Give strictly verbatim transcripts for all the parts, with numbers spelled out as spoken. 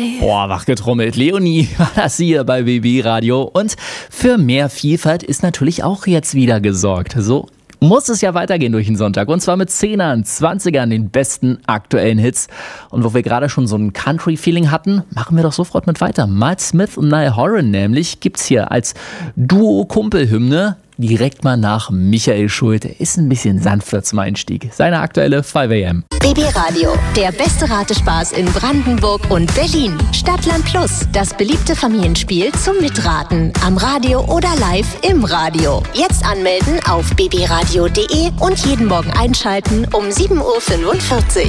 Live. Boah, wachgetrommelt. Leonie war das hier bei B B Radio. Und für mehr Vielfalt ist natürlich auch jetzt wieder gesorgt. So muss es ja weitergehen durch den Sonntag. Und zwar mit Zehnern, Zwanzigern, den besten aktuellen Hits. Und wo wir gerade schon so ein Country-Feeling hatten, machen wir doch sofort mit weiter. Miles Smith und Niall Horan nämlich gibt's hier als Duo-Kumpel-Hymne. Direkt mal nach Michael Schulte. Ist ein bisschen sanfter zum Einstieg. Seine aktuelle fünf A M. B B Radio, der beste Ratespaß in Brandenburg und Berlin. Stadtland Plus, das beliebte Familienspiel zum Mitraten. Am Radio oder live im Radio. Jetzt anmelden auf b b radio punkt d e und jeden Morgen einschalten um sieben Uhr fünfundvierzig.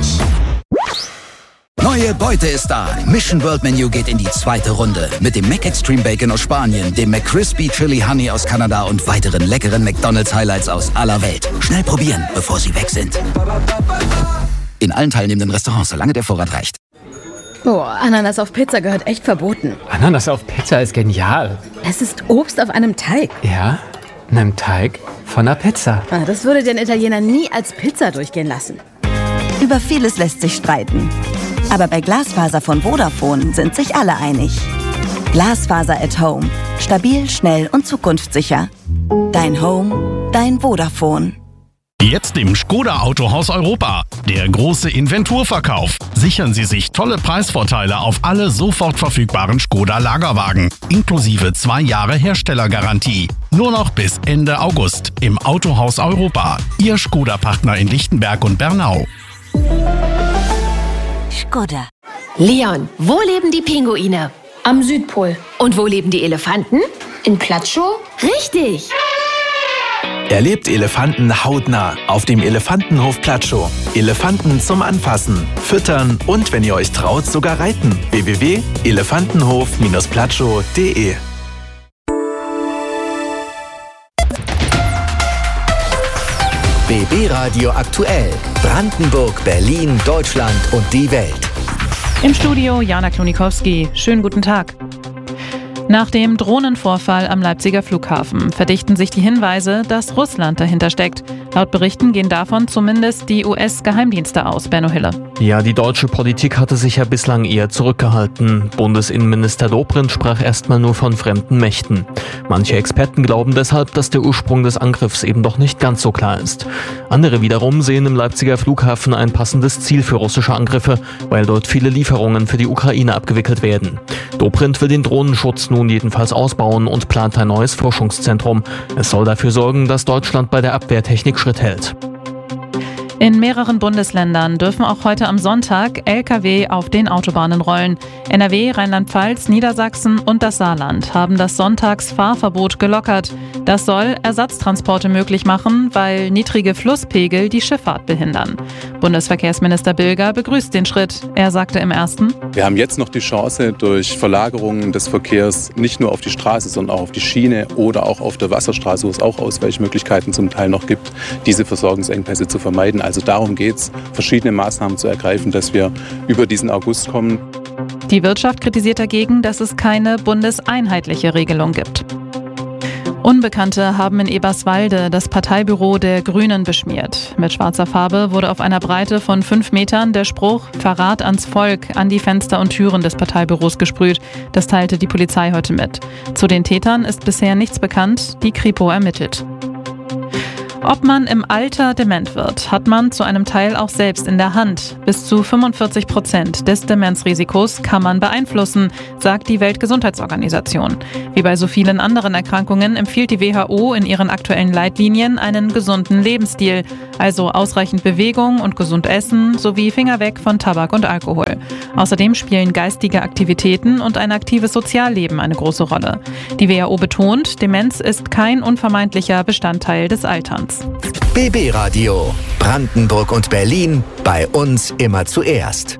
Neue Beute ist da. Mission World Menu geht in die zweite Runde. Mit dem Mac Extreme Bacon aus Spanien, dem McCrispy Chili Honey aus Kanada und weiteren leckeren McDonald's Highlights aus aller Welt. Schnell probieren, bevor sie weg sind. In allen teilnehmenden Restaurants, solange der Vorrat reicht. Boah, Ananas auf Pizza gehört echt verboten. Ananas auf Pizza ist genial. Es ist Obst auf einem Teig. Ja, einem Teig von einer Pizza. Ah, das würde den Italiener nie als Pizza durchgehen lassen. Über vieles lässt sich streiten. Aber bei Glasfaser von Vodafone sind sich alle einig. Glasfaser at Home. Stabil, schnell und zukunftssicher. Dein Home, dein Vodafone. Jetzt im Skoda Autohaus Europa. Der große Inventurverkauf. Sichern Sie sich tolle Preisvorteile auf alle sofort verfügbaren Skoda Lagerwagen. Inklusive zwei Jahre Herstellergarantie. Nur noch bis Ende August im Autohaus Europa. Ihr Skoda-Partner in Lichtenberg und Bernau. Skoda. Leon, wo leben die Pinguine? Am Südpol. Und wo leben die Elefanten? In Platschow? Richtig! Erlebt Elefanten hautnah auf dem Elefantenhof Platschow. Elefanten zum Anfassen, Füttern und, wenn ihr euch traut, sogar reiten. w w w punkt elefantenhof platschow punkt d e B B Radio aktuell. Brandenburg, Berlin, Deutschland und die Welt. Im Studio Jana Klonikowski. Schönen guten Tag. Nach dem Drohnenvorfall am Leipziger Flughafen verdichten sich die Hinweise, dass Russland dahinter steckt. Laut Berichten gehen davon zumindest die U S-Geheimdienste aus, Benno Hille. Ja, die deutsche Politik hatte sich ja bislang eher zurückgehalten. Bundesinnenminister Dobrindt sprach erstmal nur von fremden Mächten. Manche Experten glauben deshalb, dass der Ursprung des Angriffs eben doch nicht ganz so klar ist. Andere wiederum sehen im Leipziger Flughafen ein passendes Ziel für russische Angriffe, weil dort viele Lieferungen für die Ukraine abgewickelt werden. Dobrindt will den Drohnenschutz nun jedenfalls ausbauen und plant ein neues Forschungszentrum. Es soll dafür sorgen, dass Deutschland bei der Abwehrtechnik Schritt hält. In mehreren Bundesländern dürfen auch heute am Sonntag L K W auf den Autobahnen rollen. N R W, Rheinland-Pfalz, Niedersachsen und das Saarland haben das Sonntagsfahrverbot gelockert. Das soll Ersatztransporte möglich machen, weil niedrige Flusspegel die Schifffahrt behindern. Bundesverkehrsminister Bilger begrüßt den Schritt. Er sagte im ersten: Wir haben jetzt noch die Chance, durch Verlagerungen des Verkehrs nicht nur auf die Straße, sondern auch auf die Schiene oder auch auf der Wasserstraße, wo es auch Ausweichmöglichkeiten zum Teil noch gibt, diese Versorgungsengpässe zu vermeiden. Also darum geht es, verschiedene Maßnahmen zu ergreifen, dass wir über diesen August kommen. Die Wirtschaft kritisiert dagegen, dass es keine bundeseinheitliche Regelung gibt. Unbekannte haben in Eberswalde das Parteibüro der Grünen beschmiert. Mit schwarzer Farbe wurde auf einer Breite von fünf Metern der Spruch „Verrat ans Volk" an die Fenster und Türen des Parteibüros gesprüht. Das teilte die Polizei heute mit. Zu den Tätern ist bisher nichts bekannt. Die Kripo ermittelt. Ob man im Alter dement wird, hat man zu einem Teil auch selbst in der Hand. Bis zu fünfundvierzig Prozent des Demenzrisikos kann man beeinflussen, sagt die Weltgesundheitsorganisation. Wie bei so vielen anderen Erkrankungen empfiehlt die W H O in ihren aktuellen Leitlinien einen gesunden Lebensstil, also ausreichend Bewegung und gesund Essen sowie Finger weg von Tabak und Alkohol. Außerdem spielen geistige Aktivitäten und ein aktives Sozialleben eine große Rolle. Die W H O betont, Demenz ist kein unvermeidlicher Bestandteil des Alterns. B B Radio. Brandenburg und Berlin. Bei uns immer zuerst.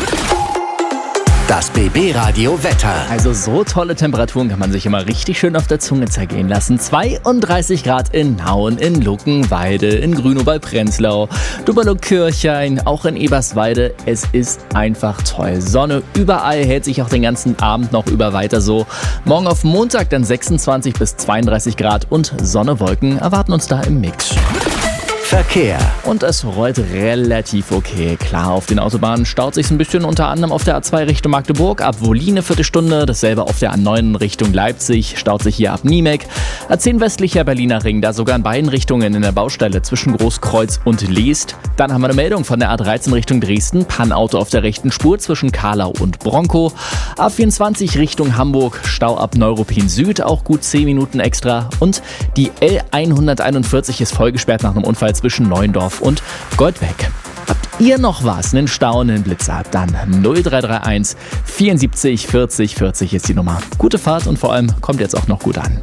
Das B B Radio Wetter. Also so tolle Temperaturen kann man sich immer richtig schön auf der Zunge zergehen lassen. zweiunddreißig Grad in Nauen, in Luckenwalde, in Grünow bei Prenzlau, Dubberlow-Kirchhain, auch in Eberswalde. Es ist einfach toll. Sonne überall, hält sich auch den ganzen Abend noch über weiter so. Morgen auf Montag dann sechsundzwanzig bis zweiunddreißig Grad und Sonne, Wolken erwarten uns da im Mix. Verkehr. Und es rollt relativ okay. Klar, auf den Autobahnen staut sich ein bisschen, unter anderem auf der A zwei Richtung Magdeburg, ab Wollin eine Viertelstunde. Dasselbe auf der A neun Richtung Leipzig, staut sich hier ab Niemek. A zehn westlicher Berliner Ring, da sogar in beiden Richtungen in der Baustelle zwischen Großkreuz und Leest. Dann haben wir eine Meldung von der A dreizehn Richtung Dresden, Pannauto auf der rechten Spur zwischen Kahlau und Bronkow. A vierundzwanzig Richtung Hamburg, Stau ab Neuruppin Süd, auch gut zehn Minuten extra. Und die L hunderteinundvierzig ist vollgesperrt nach einem Unfall zwischen Neuendorf und Goldbeck. Habt ihr noch was, einen Stau, einen Blitzer? Dann null drei drei eins vierundsiebzig vierzig vierzig ist die Nummer. Gute Fahrt und vor allem kommt jetzt auch noch gut an.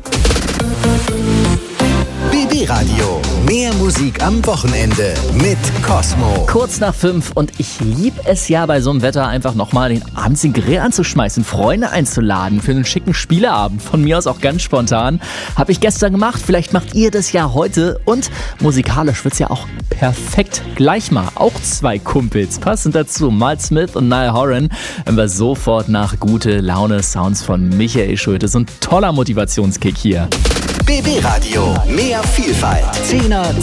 B B Radio. Mehr Musik am Wochenende mit Cosmo. Kurz nach fünf und ich liebe es ja bei so einem Wetter einfach nochmal den abends den Grill anzuschmeißen, Freunde einzuladen für einen schicken Spieleabend. Von mir aus auch ganz spontan. Habe ich gestern gemacht, vielleicht macht ihr das ja heute. Und musikalisch wird's ja auch perfekt. Gleich mal auch zwei Kumpels. Passend dazu Mal Smith und Niall Horan. Wenn wir sofort nach gute Laune Sounds von Michael Schulte. So ein toller Motivationskick hier. B B Radio. Mehr Vielfalt. Zehner,